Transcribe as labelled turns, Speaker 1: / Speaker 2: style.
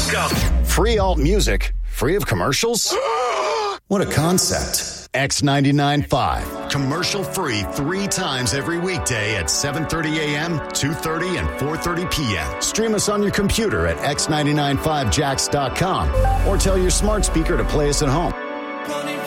Speaker 1: Welcome.
Speaker 2: Free alt music, free of commercials? What a concept. X99.5. Commercial free 3 times every weekday at 7:30 a.m., 2:30, and 4:30 p.m. Stream us on your computer at x995jax.com or tell your smart speaker to play us at home.